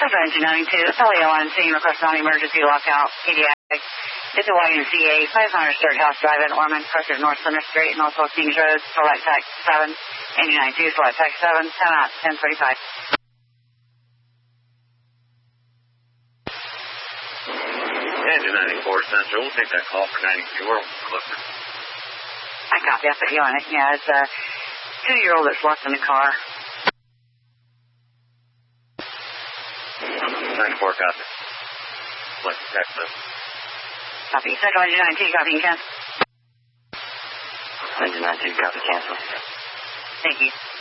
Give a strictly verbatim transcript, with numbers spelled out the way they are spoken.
Engine ninety-two, L A one, seeing request non-emergency lockout, pediatric. It's a Y M C A, five hundred Third House Drive in Ormond, Crusher North Center Street, Northwest Kings Road, select tax seven, Engine ninety-two, select tax seven, ten out, ten thirty-five. Engine ninety-four Central, we'll take that call for ninety-four. I copy, I put you on it. Yeah, it's a two-year-old that's locked in the car. ninety-four, copy. Select Texas. Copy. Central Engine ninety-two, copy and cancel. Engine ninety-two, copy, cancel. Thank you.